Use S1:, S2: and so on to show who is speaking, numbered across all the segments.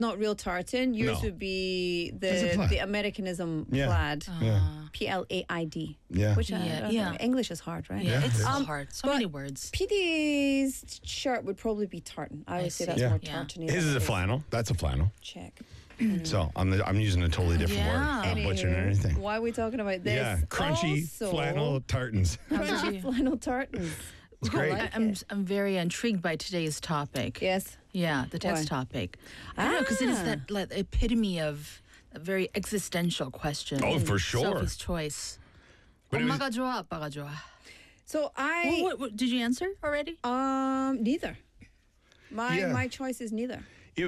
S1: not real tartan. Yours
S2: No.
S1: would be
S2: It's a plaid.
S1: the Americanism
S2: Yeah.
S1: plaid.
S2: Yeah.
S1: Plaid.
S2: Yeah.
S1: Which
S3: Yeah.
S1: English is hard, right?
S3: Yeah, it's
S1: Um,
S3: hard. So
S1: but
S3: many words.
S1: PD's shirt would probably be tartan. I would say
S3: see.
S1: that's
S2: Yeah.
S1: more
S3: Yeah.
S1: tartan.
S2: His is a flannel. That's a flannel.
S1: Check.
S2: So I'm using a totally different word.
S3: Yeah.
S2: I'm butchering
S1: Anywho,
S2: everything.
S1: Why are we talking about this?
S2: Yeah, crunchy
S1: Also,
S2: flannel tartans.
S1: Crunchy flannel tartans.
S2: It's great.
S1: like
S3: I'm very intrigued by today's topic.
S1: Yes.
S3: Yeah, the text
S1: Why?
S3: topic. I don't know, because it is
S1: Ah.
S3: that like, epitome of a very existential question.
S2: Oh, for sure.
S3: Sophie's choice.
S2: But it was-
S3: 엄마가 좋아, 아빠가 좋아.
S1: So I
S3: What, did you answer already?
S1: neither. My
S2: Yeah.
S1: my choice is neither.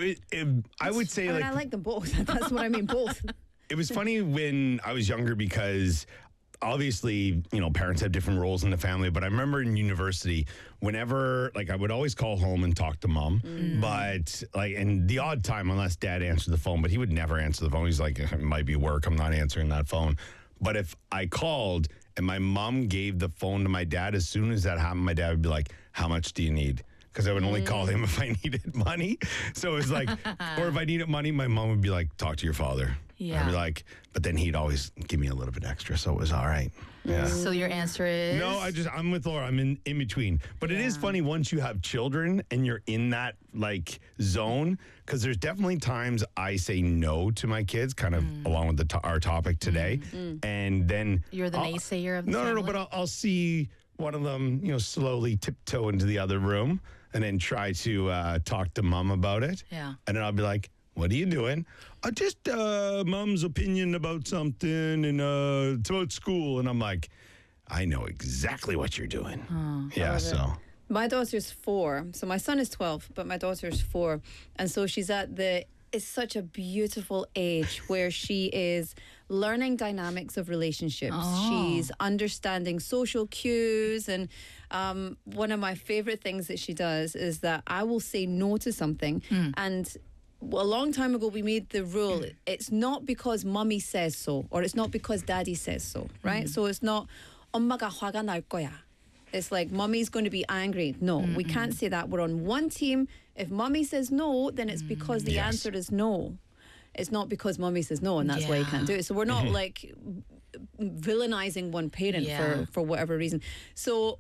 S2: I would say
S1: I mean,
S2: like
S1: I like them both. That's what I mean, both.
S2: it was funny when I was younger because obviously, parents have different roles in the family, but I remember in university, whenever, like, I would always call home and talk to mom, but, like, and the odd time, unless dad answered the phone, but he would never answer the phone. He's like, it might be work. I'm not answering that phone. But if I called and my mom gave the phone to my dad, as soon as that happened, my dad would be like, how much do you need? Because I would only call him if I needed money. So it was like, or if I needed money, my mom would be like, talk to your father.
S3: Yeah.
S2: I'd be like, but then he'd always give me a little bit extra. So it was all right. Yeah.
S3: So your answer is?
S2: No, I'm with Laura. I'm in between. But it is funny once you have children and you're in that like zone, because there's definitely times I say no to my kids, kind of along with our topic today. And then
S3: You're the naysayer of the
S2: no,
S3: family?
S2: but I'll see one of them, slowly tiptoe into the other room and then try to talk to mom about it.
S3: Yeah.
S2: And then I'll be like, what are you doing? Just mom's opinion about something, and it's about school. And I'm like, I know exactly what you're doing. Yeah, so.
S1: My daughter's 4, so my son is 12, but my daughter's 4, and so she's it's such a beautiful age where she is learning dynamics of relationships. She's understanding social cues, and one of my favorite things that she does is that I will say no to something, and a long time ago we made the rule, it's not because mommy says so, or it's not because daddy says so, right? So it's not 엄마가 화가 날 거야. It's like, mommy's going to be angry. No, we can't say that. We're on one team. If mommy says no, then it's because the answer is no. It's not because mommy says no, and that's why you can't do it. So we're not like villainizing one parent for whatever reason. So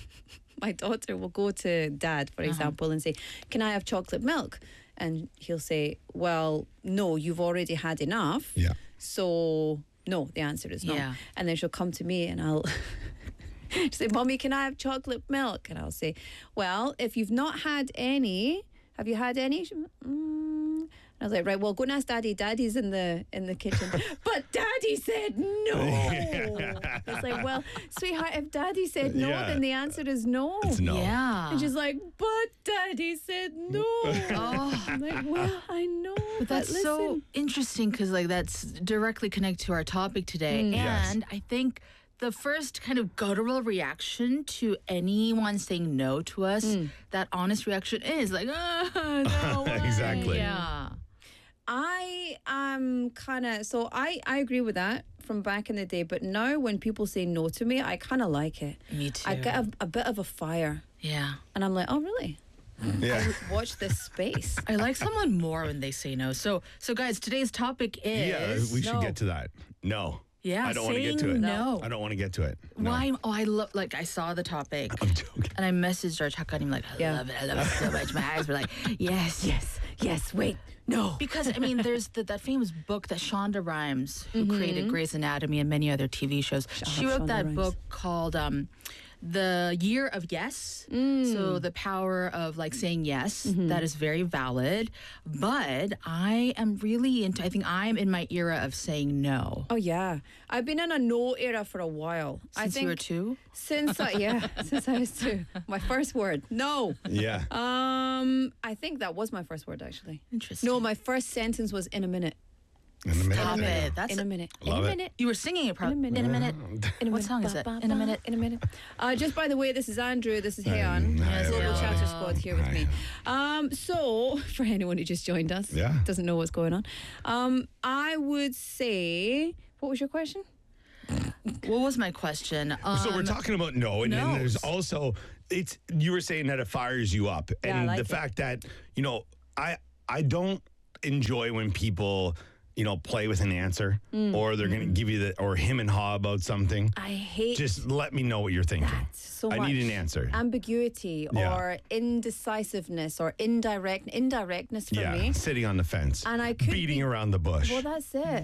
S1: my daughter will go to dad, for example, and say, can I have chocolate milk? And he'll say, well, no, you've already had enough.
S2: Yeah.
S1: So no, the answer is no.
S3: Yeah.
S1: And then she'll come to me and I'll she'll say, Mommy, can I have chocolate milk? And I'll say, well, if you've not had any, have you had any? And I was like, right, well, go and ask Daddy. Daddy's in the kitchen. But Daddy said no. It's like, well, sweetheart, if Daddy said no, then the answer is no.
S2: It's no.
S3: Yeah.
S1: And she's like, but Daddy said no. I'm like, well, I know.
S3: But that's so
S1: listen.
S3: interesting because like that's directly connected to our topic today.
S2: Yes.
S3: And I think the first kind of guttural reaction to anyone saying no to us, that honest reaction is like, no way.
S2: Exactly.
S3: Yeah.
S1: I am kind of, so I agree with that from back in the day, but now when people say no to me, I kind of like it.
S3: Me too.
S1: I get a bit of a fire,
S3: Yeah.
S1: and I'm like, oh, really?
S2: Yeah.
S1: Watch this space.
S3: I like someone more when they say no. So guys, today's topic is
S2: Yeah, we should
S1: no.
S2: get to that. No.
S3: Yeah,
S2: I don't want to get to
S3: saying
S2: it.
S3: no.
S2: I don't want to get to it. No.
S3: why? Oh, I love. Like I saw the topic.
S2: I'm joking.
S3: And I messaged our Chakanim like, I love it so much. My eyes were like, yes,
S1: Wait, no.
S3: Because, I mean, there's that famous book that Shonda Rhimes, who created Grey's Anatomy and many other TV shows, she wrote
S1: Shonda
S3: that
S1: Rhimes.
S3: book called The Year of Yes. So the power of like saying yes, that is very valid. But I am really into, I think I'm in my era of saying no.
S1: Oh, yeah. I've been in a no era for a while. I
S3: Since
S1: think
S3: you were 2?
S1: since I was 2. My first word, no.
S2: Yeah.
S1: I think that was my first word, actually.
S3: Interesting.
S1: No, my first sentence was in a minute.
S2: In a minute.
S3: Stop
S2: Yeah.
S3: it. That's
S1: In a minute.
S2: Love
S1: in a
S2: it.
S1: minute.
S3: You were singing it probably.
S1: In a minute. In a
S3: What
S1: minute.
S3: song is
S1: Ba,
S3: it?
S1: ba,
S3: In a
S1: ba,
S3: minute.
S1: In a minute. Just by the way, this is Andrew. This is Heian.
S2: Hi,
S1: Global
S2: everybody.
S1: Chatter Squad here with me. So, for anyone who just joined us,
S2: Yeah.
S1: doesn't know what's going on, I would say, what was your question?
S3: What was my question?
S2: So we're talking about no, and then there's
S3: no's.
S2: also you were saying that it fires you up,
S1: Yeah, I
S2: and
S1: like
S2: the
S1: it.
S2: fact that I don't. enjoy when people, play with an answer or they're going to give you or him and haw about something.
S1: I hate
S2: Just let me know what you're thinking.
S1: so
S2: I
S1: much
S2: need an answer.
S1: ambiguity
S2: Yeah.
S1: or indecisiveness or indirectness for me.
S2: Sitting on the fence.
S1: And I could
S2: beating
S1: be-
S2: around the bush.
S1: Well, that's it.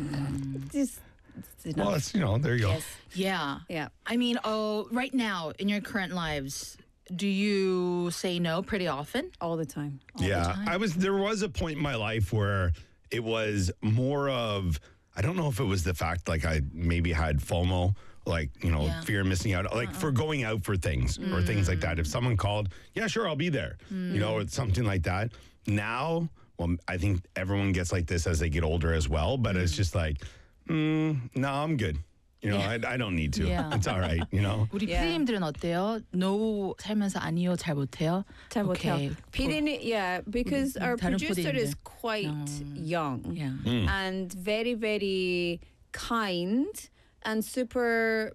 S1: Just it's
S2: Well,
S1: enough.
S2: it's, there you go.
S1: Yes.
S3: Yeah.
S1: Yeah.
S3: I mean, right now in your current lives, do you say no pretty often?
S1: All the time.
S2: Yeah, there was a point in my life where it was more of, I don't know if it was the fact like I maybe had FOMO, like,
S3: Yeah.
S2: fear of missing out, like for going out for things or things like that. If someone called, yeah, sure, I'll be there, or something like that. Now, well, I think everyone gets like this as they get older as well, but it's just like, no, I'm good. I don't need to.
S3: Yeah.
S2: It's all right,
S3: 우리
S1: Yeah.
S3: PD님들은 어때요? No 살면서 아니요 잘 못해요?
S1: 잘 못해요.
S3: Okay.
S1: PD는, yeah, because our
S3: 다른
S1: producer
S3: PD님들.
S1: is quite young
S3: Yeah.
S1: and very, very kind and super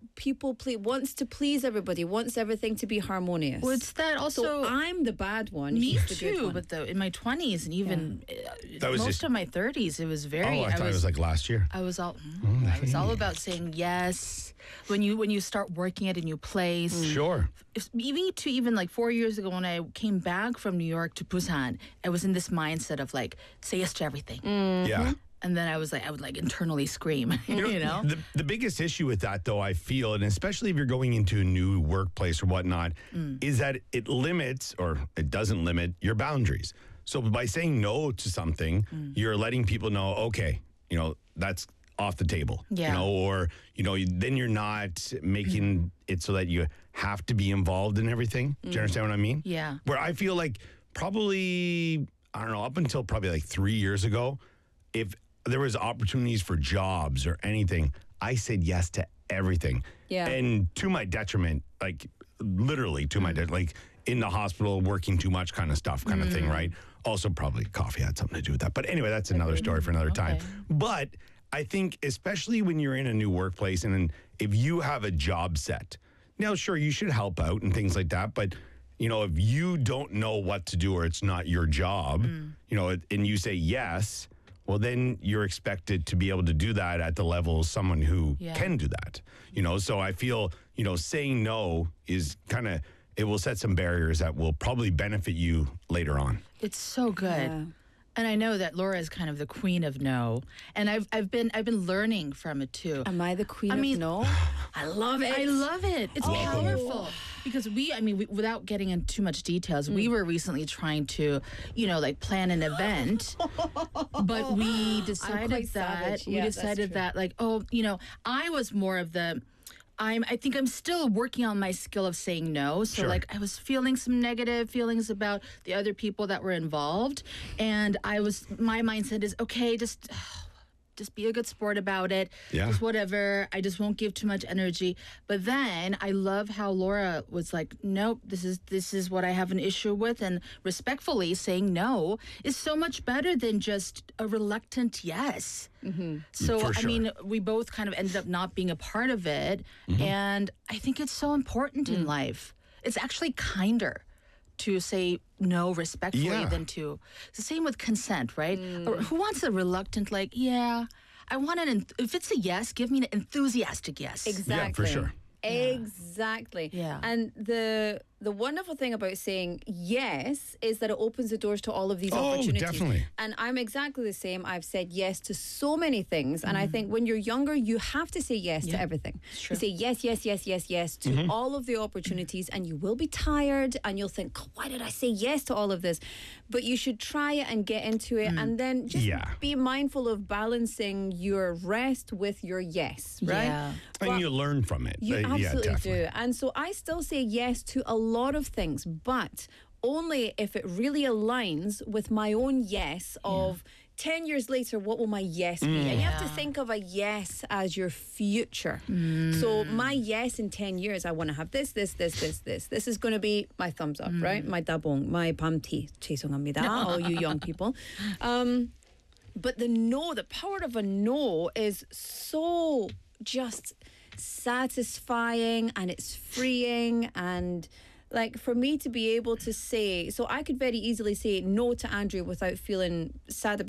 S1: wants to please everybody, wants everything to be harmonious.
S3: Well, it's that also.
S1: so I'm the bad one.
S3: me
S1: he's the good
S3: too,
S1: one.
S3: but in my 20s and even
S2: That was
S3: most
S2: just-
S3: of my 30s, it was very.
S2: Oh, I thought it was like last year.
S3: I was all about saying yes. When you start working at a new place,
S2: Sure.
S3: even like 4 years ago when I came back from New York to Busan, I was in this mindset of like say yes to everything,
S2: Yeah.
S3: and then I would like internally scream, you know.
S2: The biggest issue with that, though, I feel, and especially if you're going into a new workplace or whatnot, is that it limits or it doesn't limit your boundaries. So by saying no to something, you're letting people know, okay, that's off the table.
S3: Yeah.
S2: Or, then you're not making it so that you have to be involved in everything. Do you understand what I mean?
S3: Yeah.
S2: Where I feel like probably, I don't know, up until probably like 3 years ago, if there was opportunities for jobs or anything, I said yes to everything.
S1: Yeah.
S2: And to my detriment, like literally to my detriment, like in the hospital, working too much kind of stuff, kind of thing, right? Also, probably coffee had something to do with that. But anyway, that's another story for another time. But I think, especially when you're in a new workplace and then if you have a job set, now, sure, you should help out and things like that. But, if you don't know what to do or it's not your job, and you say yes, well, then you're expected to be able to do that at the level of someone who
S3: Yeah.
S2: can do that. So I feel, saying no is kind of, it will set some barriers that will probably benefit you later on.
S3: It's so good.
S1: Yeah.
S3: And I know that Laura is kind of the queen of no, and I've been learning from it too.
S1: Am I the queen
S3: I mean-
S1: of no? I love it.
S3: I love it. It's
S2: Welcome.
S3: powerful because we, without getting into too much details, we were recently trying to, like plan an event, but we decided
S1: quite
S3: that
S1: savage. Yeah, that's true.
S3: like, I was more of the. I think I'm still working on my skill of saying no. So
S2: Sure.
S3: like I was feeling some negative feelings about the other people that were involved. And my mindset is, okay, just be a good sport about it.
S2: Yeah.
S3: Just whatever. I just won't give too much energy. But then I love how Laura was like, nope, this is what I have an issue with. And respectfully saying no is so much better than just a reluctant yes. So,
S2: For sure.
S3: we both kind of ended up not being a part of it. And I think it's so important in life. It's actually kinder to say no respectfully
S2: Yeah.
S3: than to. It's the same with consent, right? Or who wants a reluctant, like, yeah, I want if it's a yes, give me an enthusiastic yes.
S1: Exactly.
S2: Yeah, for sure.
S1: Exactly.
S3: Yeah.
S1: And the wonderful thing about saying yes is that it opens the doors to all of these
S2: Oh,
S1: opportunities.
S2: definitely.
S1: And I'm exactly the same. I've said yes to so many things. And I think when you're younger, you have to say yes to everything.
S3: true.
S1: You say yes, yes, yes, yes, yes to all of the opportunities, and you will be tired and you'll think, why did I say yes to all of this? But you should try it and get into it and then just
S2: Yeah.
S1: be mindful of balancing your rest with your yes, right?
S3: Yeah.
S2: And you learn from it.
S1: You
S2: Yeah,
S1: absolutely
S2: definitely.
S1: do. And so I still say yes to a lot of things, but only if it really aligns with my own yes of 10 years later, what will my yes be? And you have to
S3: Yeah.
S1: think of a yes as your future. So my yes in 10 years, I want to have this. This is going to be my thumbs up, right? My dabong, my pamti. 죄송합니다, all you young people. But the no, the power of a no is so just satisfying and it's freeing and like for me to be able to say, so I could very easily say no to Andrew without feeling sad